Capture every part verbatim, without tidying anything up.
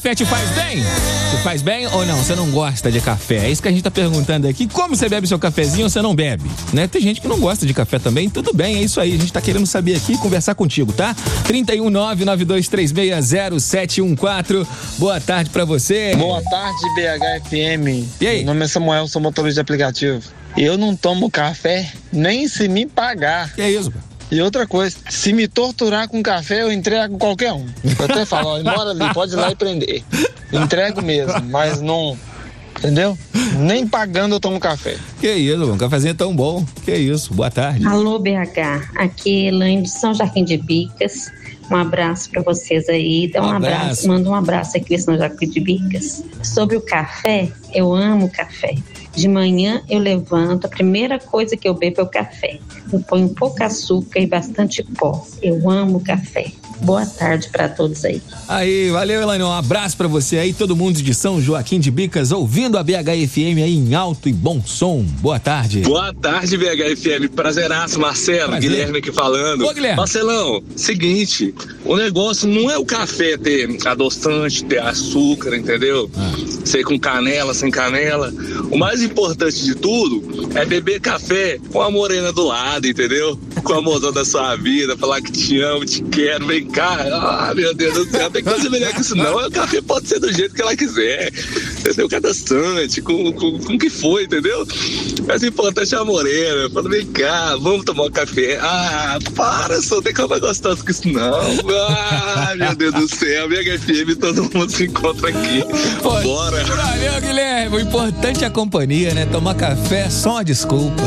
Café te faz bem? Te faz bem ou não? Você não gosta de café? É isso que a gente tá perguntando aqui. Como você bebe seu cafezinho ou você não bebe? Né? Tem gente que não gosta de café também. Tudo bem, é isso aí. A gente tá querendo saber aqui e conversar contigo, tá? trinta e um, nove nove dois três seis zero sete um quatro. Boa tarde pra você. Boa tarde, B H F M. E aí? Meu nome é Samuel, sou motorista de aplicativo. Eu não tomo café nem se me pagar. Que é isso, pô? E outra coisa, se me torturar com café, eu entrego qualquer um. Eu até falo, ó, mora ali, pode ir lá e prender. Entrego mesmo, mas não... Entendeu? Nem pagando eu tomo café. Que isso, um cafezinho é tão bom. Que isso, boa tarde. Alô, B H, aqui é Elaine de São Joaquim de Bicas. Um abraço para vocês aí. Dá um, um abraço. abraço, manda um abraço aqui em São Joaquim de Bicas. Sobre o café, eu amo café. De manhã eu levanto, a primeira coisa que eu bebo é o café. Eu ponho pouco açúcar e bastante pó. Eu amo café. Boa tarde para todos aí. Aí, valeu, Elaine. Um abraço pra você aí, todo mundo de São Joaquim de Bicas, ouvindo a B H F M aí em alto e bom som. Boa tarde. Boa tarde, B H F M. Prazeraço, Marcelo. Prazer. Guilherme aqui falando. Ô, Guilherme. Marcelão, seguinte, o negócio não é o café ter adoçante, ter açúcar, entendeu? Ah. Ser com canela, sem canela. O mais importante de tudo é beber café com a morena do lado, entendeu? Com a mozão da sua vida, falar que te amo, te quero, vem cá. Ah, meu Deus do céu, tem coisa melhor que isso não. O café pode ser do jeito que ela quiser, entendeu? Cadastrante, com, com, com o que for, entendeu? Mas o importante é a morena. Fala, vem cá, vamos tomar um café. Ah, para, só tem como é gostoso que isso não. Ah, meu Deus do céu, B H F M, todo mundo se encontra aqui. Pô, bora. Valeu, Guilherme. O importante é a companhia, né? Tomar café, só uma desculpa.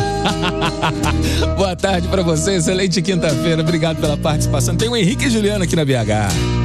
Boa tarde pra você, excelente quinta-feira. Obrigado pela participação. Tem o Henrique e Juliano aqui na B H.